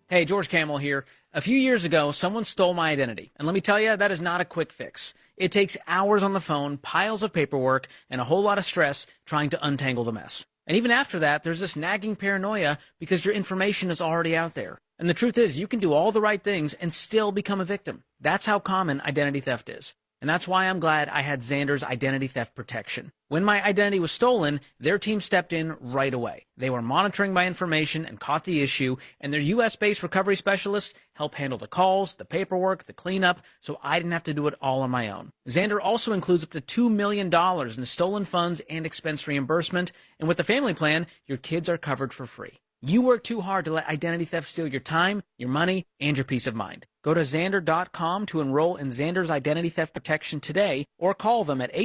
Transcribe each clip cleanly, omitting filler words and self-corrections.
Hey, George Camel here. A few years ago, someone stole my identity. And let me tell you, that is not a quick fix. It takes hours on the phone, piles of paperwork, and a whole lot of stress trying to untangle the mess. And even after that, there's this nagging paranoia because your information is already out there. And the truth is, you can do all the right things and still become a victim. That's how common identity theft is. And that's why I'm glad I had Xander's identity theft protection. When my identity was stolen, their team stepped in right away. They were monitoring my information and caught the issue, and their U.S.-based recovery specialists helped handle the calls, the paperwork, the cleanup, so I didn't have to do it all on my own. Xander also includes up to $2 million in stolen funds and expense reimbursement, and with the family plan, your kids are covered for free. You work too hard to let identity theft steal your time, your money, and your peace of mind. Go to Xander.com to enroll in Xander's identity theft protection today, or call them at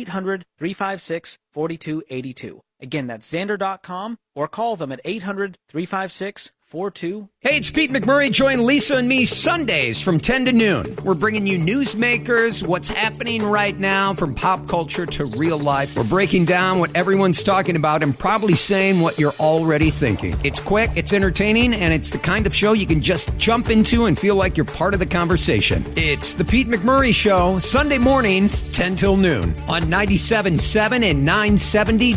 800-356-4282. Again, that's Xander.com, or call them at 800-356-4282. Hey, it's Pete McMurray. Join Lisa and me Sundays from 10 to noon. We're bringing you newsmakers, what's happening right now from pop culture to real life. We're breaking down what everyone's talking about and probably saying what you're already thinking. It's quick, it's entertaining, and it's the kind of show you can just jump into and feel like you're part of the conversation. It's the Pete McMurray Show, Sunday mornings, 10 till noon on 97.7 and 970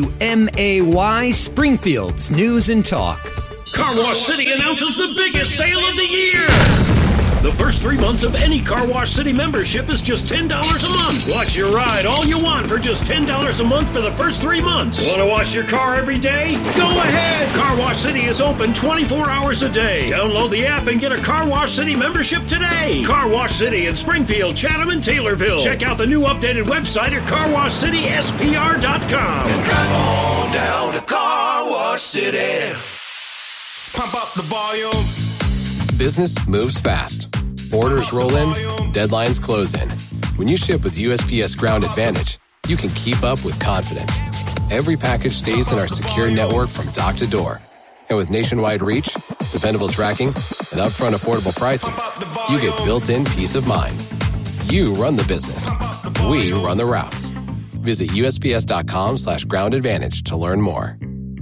WMAY, Springfield's News and Talk. Car Wash City announces the biggest sale of the year. The first 3 months of any Car Wash City membership is just $10 a month. Watch your ride all you want for just $10 a month for the first 3 months. Want to wash your car every day? Go ahead. Car Wash City is open 24 hours a day. Download the app and get a Car Wash City membership today. Car Wash City in Springfield, Chatham, and Taylorville. Check out the new updated website at carwashcityspr.com. And drive on down to Car Wash City. Pump up the volume. Business moves fast. Orders roll in, deadlines close in. When you ship with USPS Ground Advantage, you can keep up with confidence. Every package stays in our secure network from dock to door. And with nationwide reach, dependable tracking, and upfront affordable pricing, you get built-in peace of mind. You run the business. We run the routes. Visit USPS.com/Ground Advantage to learn more.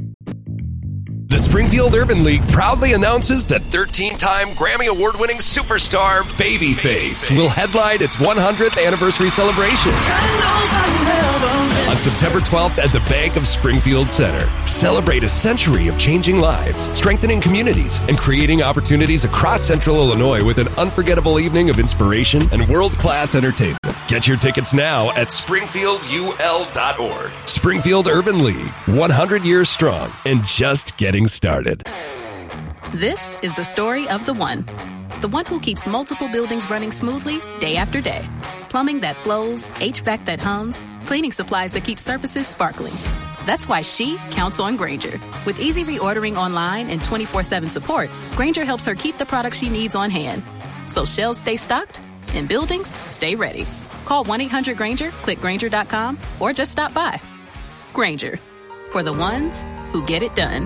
The Springfield Urban League proudly announces that 13-time Grammy Award-winning superstar Babyface will headline its 100th anniversary celebration on September 12th at the Bank of Springfield Center. Celebrate a century of changing lives, strengthening communities, and creating opportunities across Central Illinois with an unforgettable evening of inspiration and world-class entertainment. Get your tickets now at springfieldul.org. Springfield Urban League, 100 years strong and just getting started. This is the story of the one who keeps multiple buildings running smoothly day after day. Plumbing that flows, HVAC that hums, cleaning supplies that keep surfaces sparkling. That's why she counts on Grainger. With easy reordering online and 24/7 support, Grainger helps her keep the products she needs on hand. So shelves stay stocked and buildings stay ready. Call 1-800-GRAINGER, click Grainger.com, or just stop by. Grainger, for the ones who get it done.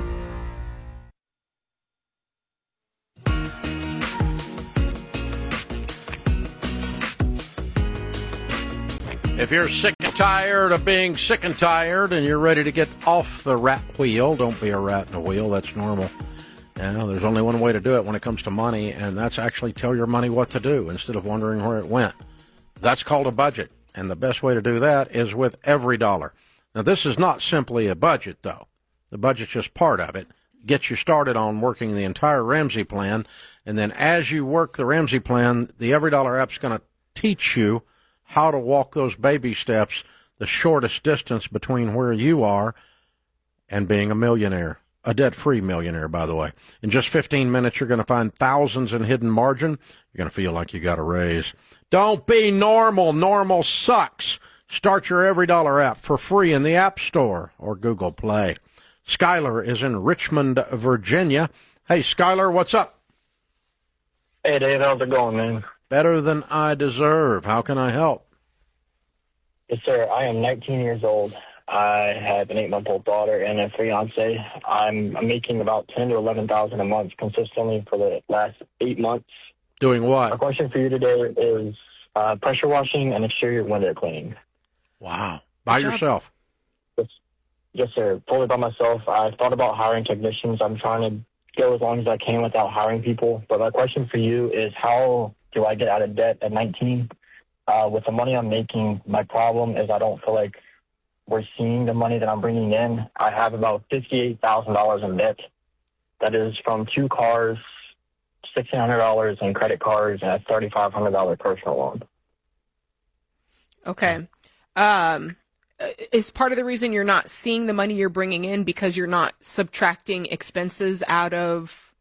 If you're sick and tired of being sick and tired and you're ready to get off the rat wheel, don't be a rat in a wheel. That's normal. There's only one way to do it when it comes to money, and that's actually tell your money what to do instead of wondering where it went. That's called a budget, and the best way to do that is with EveryDollar. Now, this is not simply a budget, though. The budget's just part of it. Gets you started on working the entire Ramsey plan, and then as you work the Ramsey plan, the EveryDollar app's going to teach you how to walk those baby steps, the shortest distance between where you are and being a millionaire. A debt-free millionaire, by the way. In just 15 minutes, you're going to find thousands in hidden margin. You're going to feel like you got a raise. Don't be normal. Normal sucks. Start your EveryDollar app for free in the App Store or Google Play. Skylar is in Richmond, Virginia. Hey, Skylar, what's up? Hey, Dave, how's it going, man? Better than I deserve. How can I help? Yes, sir. I am 19 years old. I have an 8-month-old daughter and a fiance. I'm making about $10,000 to $11,000 a month consistently for the last 8 months. Doing what? My question for you today is pressure washing and exterior window cleaning. Wow. By yourself? Yes, sir. Fully by myself. I thought about hiring technicians. I'm trying to go as long as I can without hiring people. But my question for you is, how do I get out of debt at 19? With the money I'm making, my problem is I don't feel like we're seeing the money that I'm bringing in. I have about $58,000 in debt. That is from 2 cars, $1,600 in credit cards, and a $3,500 personal loan. Okay. Is part of the reason you're not seeing the money you're bringing in because you're not subtracting expenses out of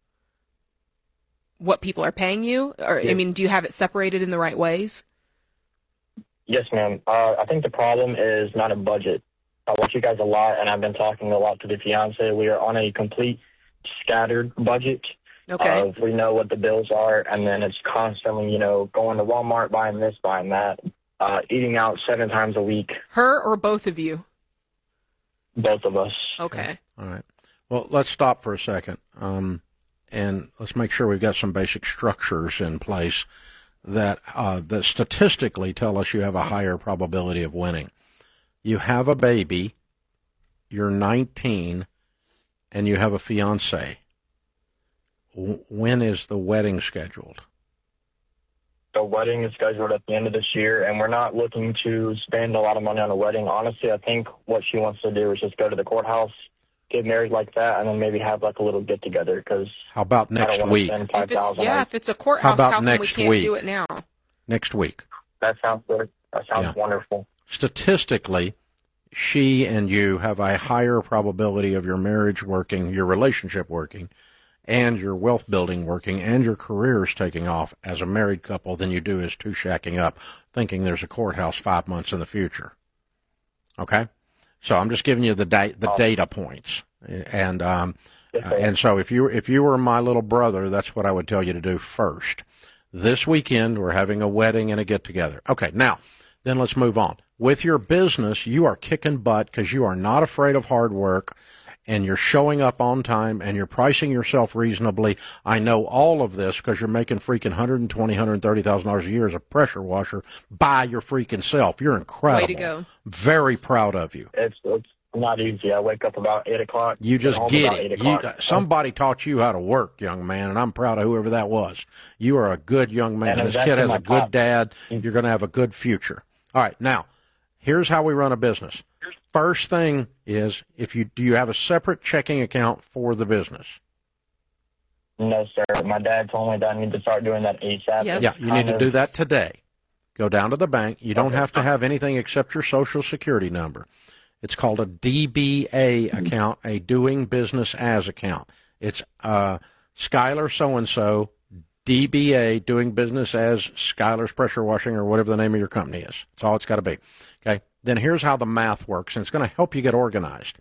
what people are paying you? Or, I mean, do you have it separated in the right ways? Yes, ma'am. I think the problem is not a budget. I watch you guys a lot, and I've been talking a lot to the fiance. We are on a complete scattered budget. Okay. We know what the bills are, and then it's constantly, going to Walmart, buying this, buying that, eating out 7 times a week. Her or both of you? Both of us. Okay. All right. Well, let's stop for a second, and let's make sure we've got some basic structures in place that statistically tell us you have a higher probability of winning. You have a baby, you're 19, and you have a fiance. When is the wedding scheduled? The wedding is scheduled at the end of this year, and we're not looking to spend a lot of money on a wedding. Honestly, I think what she wants to do is just go to the courthouse, get married like that, and then maybe have like a little get together. Because how about next week? If it's a courthouse, how come we can't do it now? Next week. That sounds good. That sounds wonderful. Statistically, she and you have a higher probability of your marriage working, your relationship working, and your wealth building working, and your careers taking off as a married couple than you do as two shacking up, thinking there's a courthouse 5 months in the future. Okay? So I'm just giving you the data points. And so if you were my little brother, that's what I would tell you to do first. This weekend, we're having a wedding and a get-together. Okay, now, then let's move on. With your business, you are kicking butt because you are not afraid of hard work, and you're showing up on time, and you're pricing yourself reasonably. I know all of this because you're making freaking $120,000, $130,000 a year as a pressure washer by your freaking self. You're incredible. Way to go. Very proud of you. It's not easy. I wake up about 8 o'clock. You just get it. Somebody taught you how to work, young man, and I'm proud of whoever that was. You are a good young man. This kid has a good dad. You're going to have a good future. All right, now, here's how we run a business. First thing is, do you have a separate checking account for the business? No, sir. My dad told me that I need to start doing that ASAP. Yep. Yeah, you need to do that today. Go down to the bank. You don't have to have anything except your Social Security number. It's called a DBA account, a doing business as account. It's Skylar so-and-so, DBA, doing business as Skylar's Pressure Washing, or whatever the name of your company is. That's all it's got to be. Okay? Then here's how the math works, and it's going to help you get organized.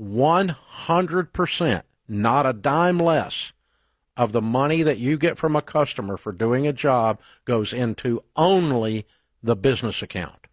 100%, not a dime less, of the money that you get from a customer for doing a job goes into only the business account.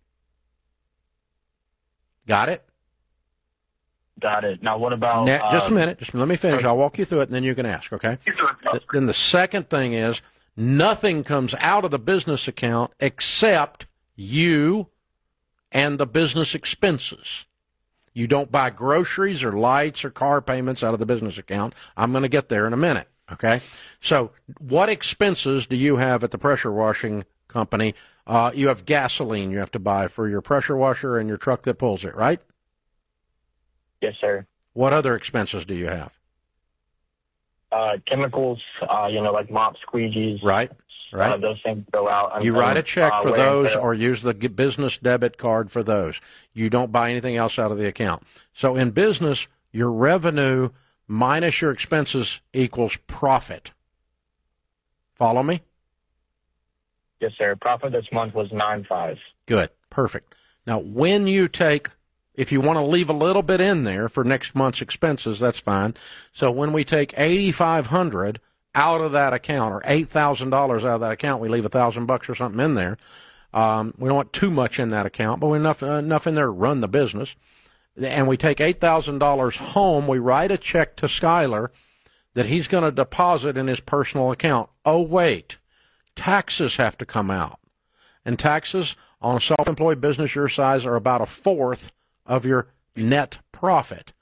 Got it? Got it. Now, what about... just a minute. Just let me finish. I'll walk you through it, and then you can ask, okay? Then the second thing is nothing comes out of the business account except you and the business expenses. You don't buy groceries or lights or car payments out of the business account. I'm going to get there in a minute, okay? So what expenses do you have at the pressure washing company? You have gasoline you have to buy for your pressure washer and your truck that pulls it, right? Yes, sir. What other expenses do you have? Chemicals, like mop, squeegees. Right. Those things go out. You write a check for those or use the business debit card for those. You don't buy anything else out of the account. So in business, your revenue minus your expenses equals profit. Follow me? Yes, sir. Profit this month was 9.5. Good. Perfect. Now, when you take... If you want to leave a little bit in there for next month's expenses, that's fine. So when we take $8,500 out of that account, or $8,000 out of that account, we leave $1,000 or something in there. We don't want too much in that account, but enough in there to run the business. And we take $8,000 home. We write a check to Skylar that he's going to deposit in his personal account. Oh, wait, taxes have to come out. And taxes on a self-employed business your size are about 1/4 of your net profit.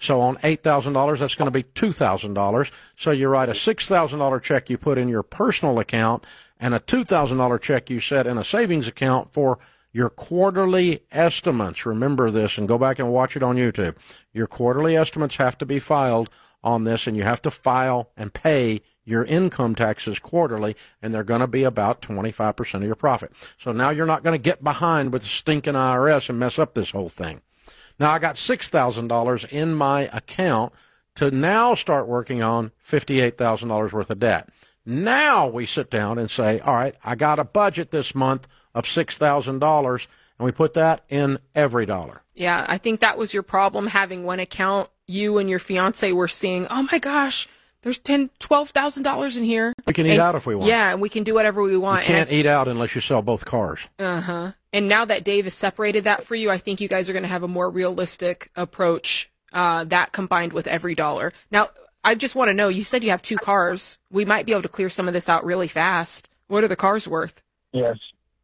So on $8,000, that's going to be $2,000. So you write a $6,000 check you put in your personal account and a $2,000 check you set in a savings account for your quarterly estimates. Remember this and go back and watch it on YouTube. Your quarterly estimates have to be filed on this, and you have to file and pay your income taxes quarterly, and they're going to be about 25% of your profit. So now you're not going to get behind with the stinking IRS and mess up this whole thing. Now I got $6,000 in my account to now start working on $58,000 worth of debt. Now we sit down and say, all right, I got a budget this month of $6,000, and we put that in every dollar. Yeah, I think that was your problem, having one account. You and your fiance were seeing, oh my gosh, there's $12,000 in here. We can eat out if we want. Yeah, and we can do whatever we want. You can't eat out unless you sell both cars. Uh-huh. And now that Dave has separated that for you, I think you guys are going to have a more realistic approach, that combined with every dollar. Now, I just want to know, you said you have 2 cars. We might be able to clear some of this out really fast. What are the cars worth? Yes.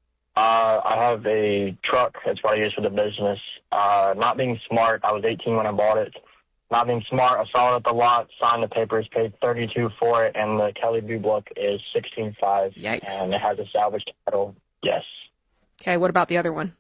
I have a truck. That's what I use for the business. Not being smart, I was 18 when I bought it. Not being smart, I saw it at the lot, signed the papers, paid $32 for it, and the Kelly Blue Book is $16.5. Yikes. And it has a salvage title. Yes. Okay, what about the other one?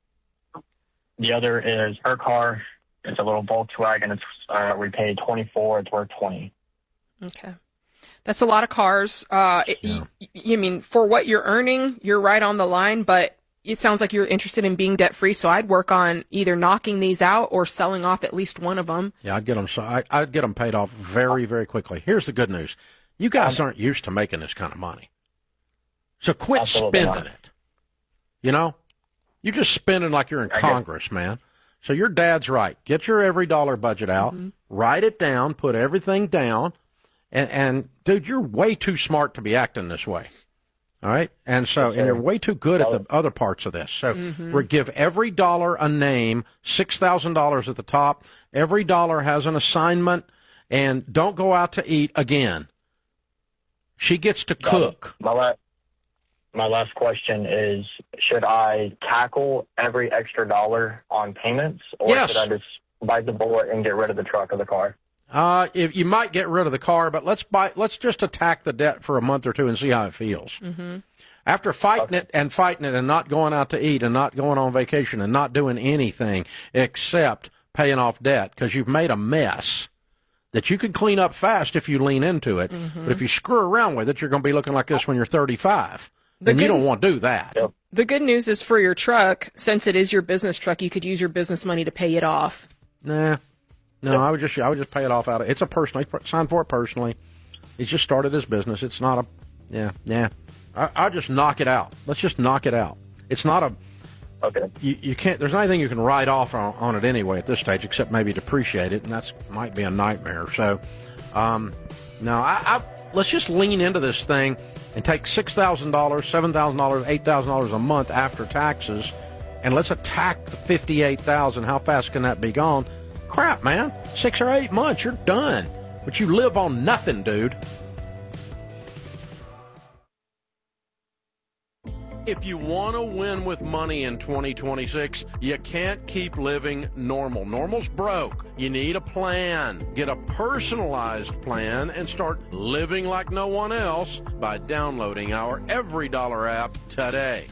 The other is her car. It's a little Volkswagen. It's we paid $24. It's worth $20. Okay. That's a lot of cars. I mean, for what you're earning, you're right on the line, but it sounds like you're interested in being debt-free, so I'd work on either knocking these out or selling off at least one of them. Yeah, I'd get them paid off very, very quickly. Here's the good news. You guys aren't used to making this kind of money. So quit spending it. You know? You're just spending like you're in Congress, man. So your dad's right. Get your every dollar budget out, write it down, put everything down, and dude, you're way too smart to be acting this way. All right? And so, and you're way too good at the other parts of this. So we give every dollar a name, $6,000 at the top. Every dollar has an assignment, and don't go out to eat again. She gets to cook. My last question is, should I tackle every extra dollar on payments, or should I just bite the bullet and get rid of the truck or the car? If you might get rid of the car, but let's just attack the debt for a month or two and see how it feels. After fighting it and not going out to eat and not going on vacation and not doing anything except paying off debt because you've made a mess that you can clean up fast if you lean into it. But if you screw around with it, you're going to be looking like this when you're 35. And you don't want to do that. The good news is for your truck, since it is your business truck, you could use your business money to pay it off. No, I would just pay it off it's a personal. He signed for it personally. He's just started his business. It's not I'll just knock it out. Let's just knock it out. It's not a. Okay. You can't. There's nothing you can write off on it anyway at this stage, except maybe depreciate it, and that's might be a nightmare. So, let's just lean into this thing and take $6,000, $7,000, $8,000 a month after taxes, and let's attack the $58,000. How fast can that be gone? Crap, man. 6 or 8 months, you're done. But you live on nothing, dude. If you want to win with money in 2026, you can't keep living normal. Normal's broke. You need a plan. Get a personalized plan and start living like no one else by downloading our Every Dollar app today.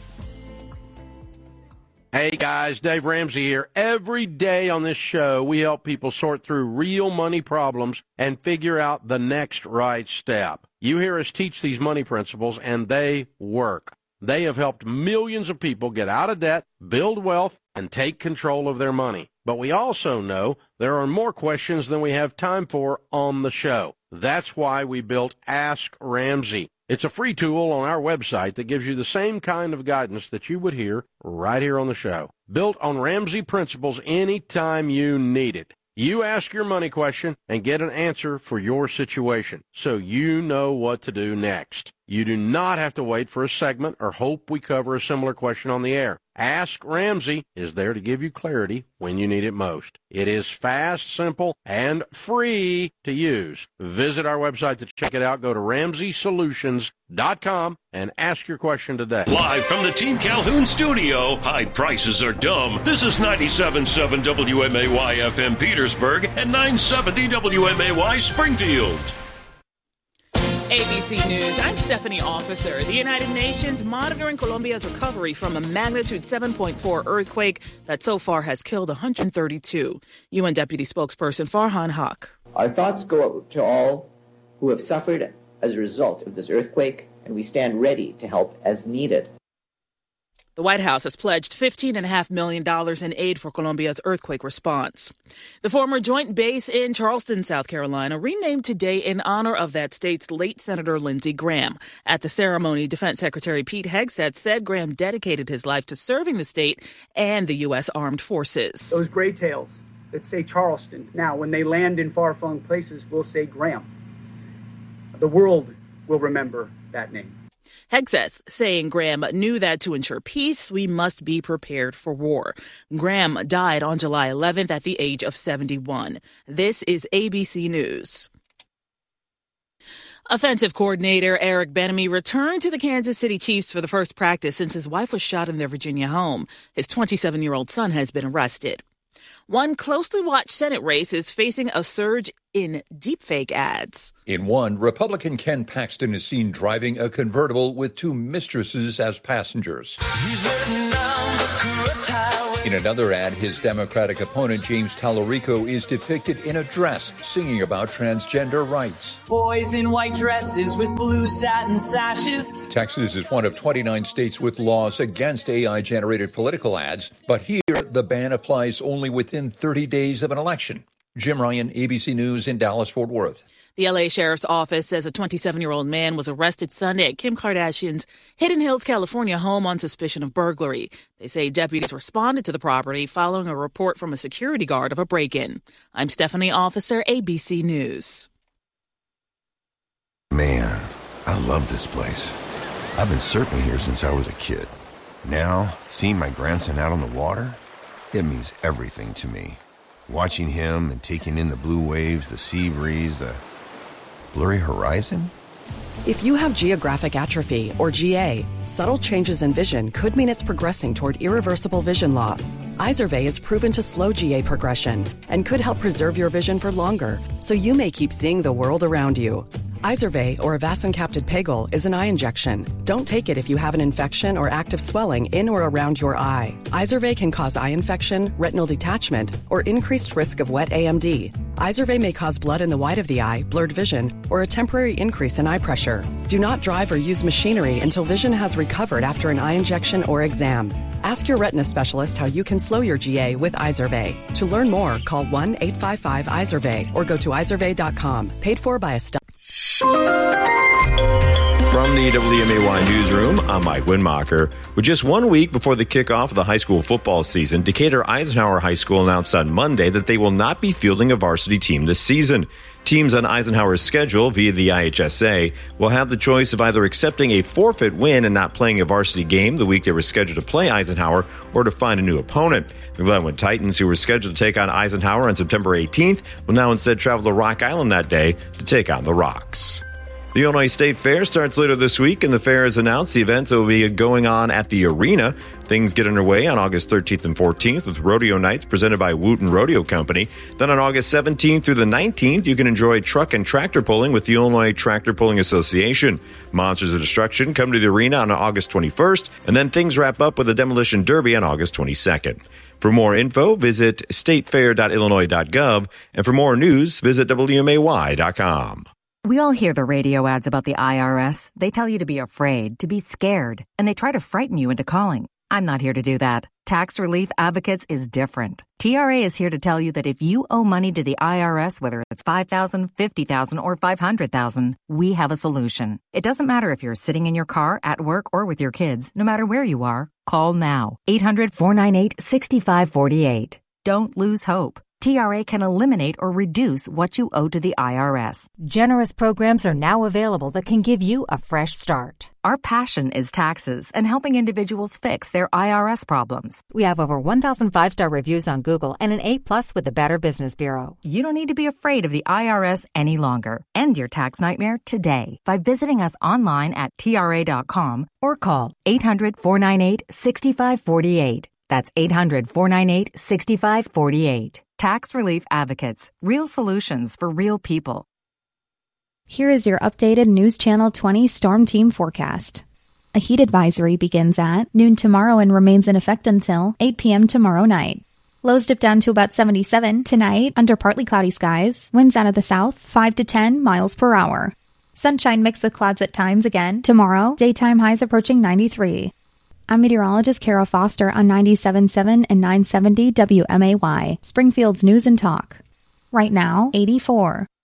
Hey guys, Dave Ramsey here. Every day on this show, we help people sort through real money problems and figure out the next right step. You hear us teach these money principles, and they work. They have helped millions of people get out of debt, build wealth, and take control of their money. But we also know there are more questions than we have time for on the show. That's why we built Ask Ramsey. It's a free tool on our website that gives you the same kind of guidance that you would hear right here on the show. Built on Ramsey principles anytime you need it. You ask your money question and get an answer for your situation, so you know what to do next. You do not have to wait for a segment or hope we cover a similar question on the air. Ask Ramsey is there to give you clarity when you need it most. It is fast, simple, and free to use. Visit our website to check it out. Go to RamseySolutions.com and ask your question today. Live from the Team Calhoun studio, high prices are dumb. This is 97.7 WMAY FM Petersburg and 970 WMAY Springfield. ABC News, I'm Stephanie Officer. The United Nations monitoring Colombia's recovery from a magnitude 7.4 earthquake that so far has killed 132. UN Deputy Spokesperson Farhan Haq. Our thoughts go out to all who have suffered as a result of this earthquake, and we stand ready to help as needed. The White House has pledged $15.5 million in aid for Colombia's earthquake response. The former joint base in Charleston, South Carolina, renamed today in honor of that state's late Senator Lindsey Graham. At the ceremony, Defense Secretary Pete Hegseth said Graham dedicated his life to serving the state and the U.S. Armed Forces. Those gray tails that say Charleston, now when they land in far-flung places, will say Graham. The world will remember that name. Hegseth saying Graham knew that to ensure peace, we must be prepared for war. Graham died on July 11th at the age of 71. This is ABC News. Offensive coordinator Eric Bieniemy returned to the Kansas City Chiefs for the first practice since his wife was shot in their Virginia home. His 27-year-old son has been arrested. One closely watched Senate race is facing a surge in deepfake ads. In one, Republican Ken Paxton is seen driving a convertible with two mistresses as passengers. In another ad, his Democratic opponent, James Tallarico, is depicted in a dress singing about transgender rights. Boys in white dresses with blue satin sashes. Texas is one of 29 states with laws against AI-generated political ads, but here the ban applies only within 30 days of an election. Jim Ryan, ABC News in Dallas-Fort Worth. The L.A. Sheriff's Office says a 27-year-old man was arrested Sunday at Kim Kardashian's Hidden Hills, California home on suspicion of burglary. They say deputies responded to the property following a report from a security guard of a break-in. I'm Stephanie Officer, ABC News. Man, I love this place. I've been surfing here since I was a kid. Now, seeing my grandson out on the water, it means everything to me. Watching him and taking in the blue waves, the sea breeze, the blurry horizon? If you have geographic atrophy, or GA, subtle changes in vision could mean it's progressing toward irreversible vision loss. Izervay is proven to slow GA progression and could help preserve your vision for longer, so you may keep seeing the world around you. Izervay, or avacincaptad pegol, is an eye injection. Don't take it if you have an infection or active swelling in or around your eye. Izervay can cause eye infection, retinal detachment, or increased risk of wet AMD. Izervay may cause blood in the white of the eye, blurred vision, or a temporary increase in eye pressure. Do not drive or use machinery until vision has recovered after an eye injection or exam. Ask your retina specialist how you can slow your GA with Izervay. To learn more, call 1-855-IZERVAY or go to izervay.com. Paid for by a From the WMAY newsroom, I'm Mike Winmacher. With just 1 week before the kickoff of the high school football season, Decatur Eisenhower High School announced on Monday that they will not be fielding a varsity team this season. Teams on Eisenhower's schedule via the IHSA will have the choice of either accepting a forfeit win and not playing a varsity game the week they were scheduled to play Eisenhower, or to find a new opponent. The Glenwood Titans, who were scheduled to take on Eisenhower on September 18th, will now instead travel to Rock Island that day to take on the Rocks. The Illinois State Fair starts later this week, and the fair has announced the events that will be going on at the arena. Things get underway on August 13th and 14th with rodeo nights presented by Wooten Rodeo Company. Then on August 17th through the 19th, you can enjoy truck and tractor pulling with the Illinois Tractor Pulling Association. Monsters of Destruction come to the arena on August 21st, and then things wrap up with the Demolition Derby on August 22nd. For more info, visit statefair.illinois.gov, and for more news, visit WMAY.com. We all hear the radio ads about the IRS. They tell you to be afraid, to be scared, and they try to frighten you into calling. I'm not here to do that. Tax Relief Advocates is different. TRA is here to tell you that if you owe money to the IRS, whether it's $5,000, $50,000, or $500,000, we have a solution. It doesn't matter if you're sitting in your car, at work, or with your kids. No matter where you are, call now. 800-498-6548. Don't lose hope. TRA can eliminate or reduce what you owe to the IRS. Generous programs are now available that can give you a fresh start. Our passion is taxes and helping individuals fix their IRS problems. We have over 1,000 5-star reviews on Google and an A+ with the Better Business Bureau. You don't need to be afraid of the IRS any longer. End your tax nightmare today by visiting us online at TRA.com or call 800-498-6548. That's 800-498-6548. Tax Relief Advocates. Real solutions for real people. Here is your updated News Channel 20 Storm Team forecast. A heat advisory begins at noon tomorrow and remains in effect until 8 p.m. tomorrow night. Lows dip down to about 77 tonight under partly cloudy skies. Winds out of the south 5 to 10 miles per hour. Sunshine mixed with clouds at times again tomorrow. Daytime highs approaching 93. I'm meteorologist Kara Foster on 97.7 and 970 WMAY, Springfield's News and Talk. Right now, 84.